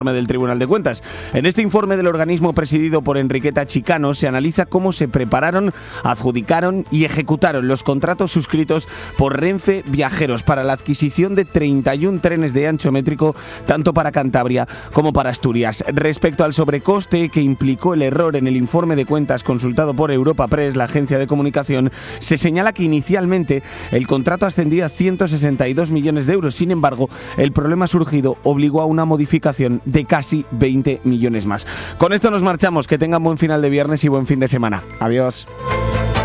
del Tribunal de Cuentas. En este informe del organismo presidido por Enriqueta Chicano se analiza cómo se prepararon, adjudicaron y ejecutaron los contratos suscritos por Renfe Viajeros para la adquisición de 31 trenes de ancho métrico tanto para Cantabria como para Asturias. Respecto al sobrecoste que implicó el error en el informe de cuentas consultado por Europa Press, la agencia de comunicación, se señala que inicialmente el contrato ascendía a 162 millones de euros. Sin embargo, el problema surgido obligó a una modificación de casi 20 millones más. Con esto nos marchamos. Que tengan buen final de viernes y buen fin de semana. Adiós.